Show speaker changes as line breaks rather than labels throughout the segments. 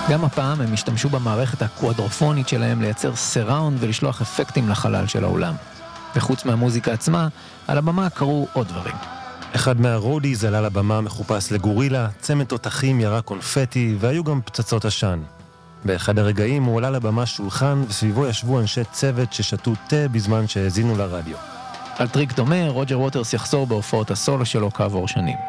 גם הפעם הם השתמשו במערכת הקוואדרופונית שלהם לייצר סיראונד ולשלוח אפקטים לחלל של האולם. וחוץ מהמוזיקה עצמה, על הבמה קרו עוד דברים.
אחד מהרודיז עלה לבמה מחופש לגורילה, צמד תותחים ירה קונפטי והיו גם פצצות עשן. באחד הרגעים הוא עלה לבמה שולחן וסביבו ישבו אנשי צוות ששתו תה בזמן שהאזינו לרדיו.
על טריק דומה, רוג'ר ווטרס יחזור בהופעות הסולו שלו כעבור שנים.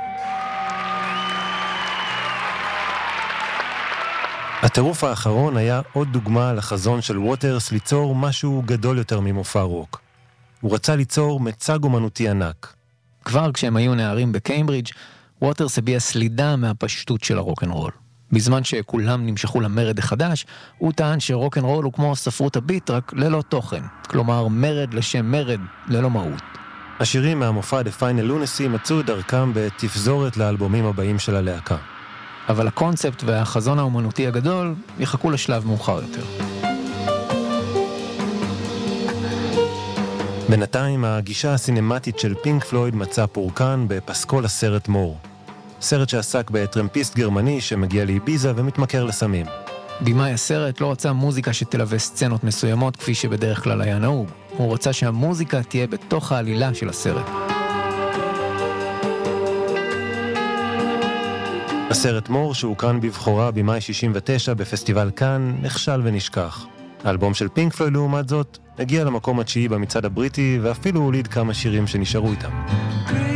הטירוף האחרון היה עוד דוגמה לחזון של ווטרס ליצור משהו גדול יותר ממופע רוק. הוא רצה ליצור מצג אומנותי ענק.
כבר כשהם היו נערים בקיימברידג', ווטרס הביע סלידה מהפשטות של הרוק'נ'רול. בזמן שכולם נמשכו למרד החדש, הוא טען שרוק'נ'רול הוא כמו ספרות הביט, רק ללא תוכן. כלומר, מרד לשם מרד, ללא מהות.
השירים מהמופע The Final Lunacy מצאו דרכם בתפזורת לאלבומים הבאים של הלהקה.
אבל הקונספט והחזון האומנותי הגדול יחכו לשלב מאוחר יותר.
בינתיים, הגישה הסינמטית של פינק פלויד מצאה פורקן בפסקול הסרט מור. סרט שעסק בטרמפיסט גרמני שמגיע לאיביזה ומתמכר לסמים.
בימאי הסרט לא רצה מוזיקה שתלווה סצנות מסוימות כפי שבדרך כלל היה נהוג. הוא רצה שהמוזיקה תהיה בתוך העלילה של הסרט.
הסרט מור שהוקרן בבחורה במאי 69 בפסטיבל קאן נכשל ונשכח. האלבום של פינק פלויד לעומת זאת הגיע למקום התשיעי במצעד הבריטי ואפילו הוליד כמה שירים שנשארו איתם.